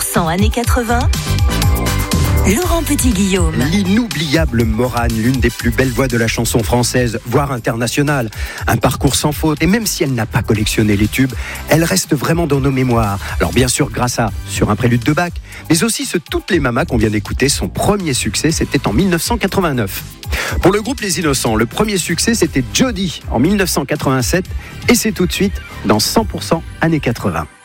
100% années 80. Laurent Petit-Guillaume. L'inoubliable Morane, l'une des plus belles voix de la chanson française, voire internationale. Un parcours sans faute, et même si elle n'a pas collectionné les tubes, elle reste vraiment dans nos mémoires. Alors bien sûr grâce à Sur un prélude de Bach, mais aussi ce Toutes les mamas qu'on vient d'écouter, son premier succès, c'était en 1989. Pour le groupe Les Innocents, le premier succès, c'était Jody en 1987, et c'est tout de suite dans 100% années 80.